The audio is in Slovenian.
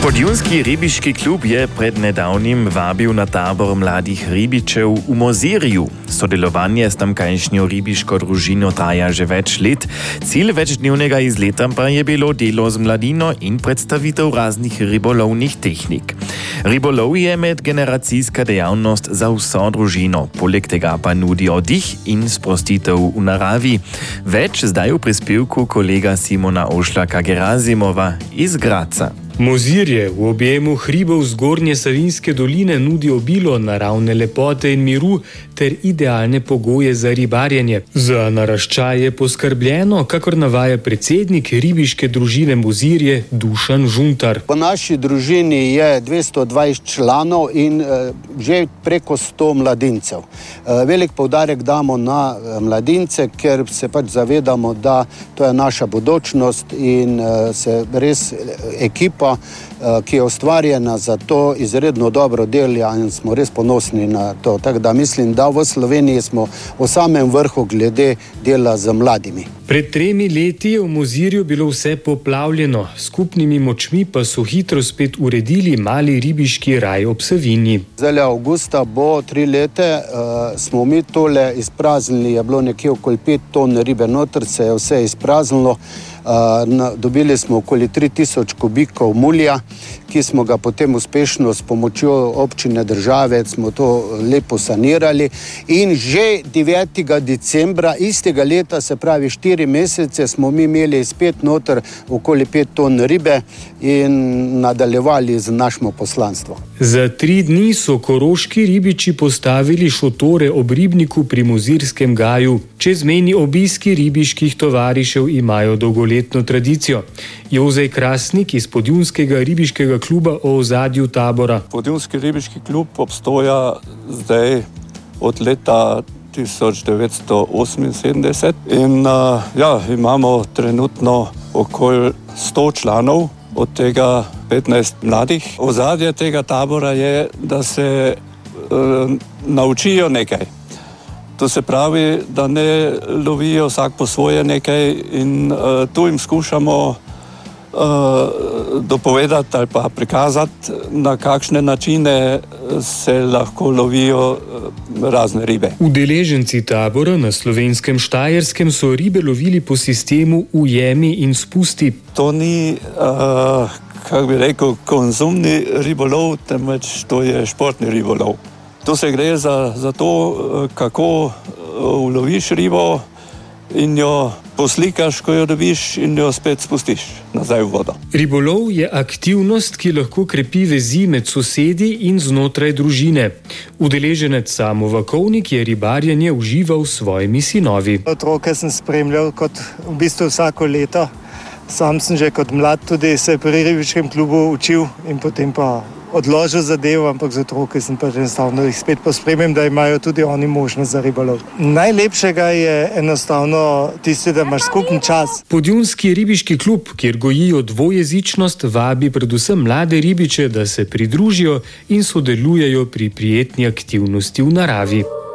Podjunski ribiški klub je pred nedavnim vabil na tabor mladih ribičev v Mozirju. Sodelovanje s tamkajšnjo ribiško družino traja že več let. Cilj večdnevnega izleta pa je bilo delo z mladino in predstavitev raznih ribolovnih tehnik. Ribolov je medgeneracijska dejavnost za vso družino, poleg tega pa nudi oddih in sprostitev v naravi. Več zdaj v prispevku kolega Simona Ošlaka-Gerazimova iz Graca. Mozirje v objemu hribov Zgornje Savinjske doline nudi obilo naravne lepote in miru ter idealne pogoje za ribarjenje. Za naraščaj je poskrbljeno, kakor navaja predsednik ribiške družine Mozirje Dušan Žuntar. Po naši družini je 220 članov in že preko 100 mladincev. Velik poudarek damo na mladince, ker se pač zavedamo, da to je naša bodočnost in se res ekipa, ki je ustvarjena za to, izredno dobro dela in smo res ponosni na to. Tako da mislim, da v Sloveniji smo v samem vrhu glede dela z mladimi. Pred 3 leti je v Mozirju bilo vse poplavljeno, skupnimi močmi pa so hitro spet uredili mali ribiški raj ob Savinji. Zdaj avgusta bo 3 leta, smo mi tole izpraznili, je bilo nekje okoli 5 ton ribe noter, se je vse izpraznilo. Dobili smo okoli 3000 kubikov mulja, ki smo ga potem uspešno s pomočjo občine države smo to lepo sanirali in že 9. decembra istega leta, se pravi 4 mesece, smo mi imeli spet noter okoli 5 ton ribe in nadaljevali z našim poslanstvom. Za 3 dni so koroški ribiči postavili šotore ob ribniku pri Mozirskem gaju. Čezmejni obiski ribiških tovarišev imajo dolgoletno tradicijo. Jozej Krasnik iz Podjunskega ribiškega kluba o ozadju tabora. Podjunski ribiški klub obstoja zdaj od leta 1978 in imamo trenutno okoli 100 članov, od tega 15 mladih. Ozadje tega tabora je, da se naučijo nekaj. To se pravi, da ne lovijo vsak po svoje nekaj in tu jim skušamo dopovedati ali pa prikazati, na kakšne načine se lahko lovijo razne ribe. Udeleženci tabora na slovenskem Štajerskem so ribe lovili po sistemu ujemi in spusti. To ni, konzumni ribolov, temveč to je športni ribolov. Tu se gre za to, kako uloviš ribo in jo poslikaš, ko jo dobiš in jo spet spustiš nazaj v vodo. Ribolov je aktivnost, ki lahko krepi vezi med sosedi in znotraj družine. Udeleženec Samo Vakovnik je ribarjenje užival s svojimi sinovi. Otroke sem spremljal kot v bistvu vsako leto. Sam sem že kot mlad tudi se pri ribiškem klubu učil in potem pa odložil zadevo, ampak za otroke sem pa enostavno jih spet pospremim, da imajo tudi oni možnost za ribolov. Najlepšega je enostavno tisti, da imaš skupen čas. Podjunski ribiški klub, kjer gojijo dvojezičnost, vabi predvsem mlade ribiče, da se pridružijo in sodelujejo pri prijetni aktivnosti v naravi.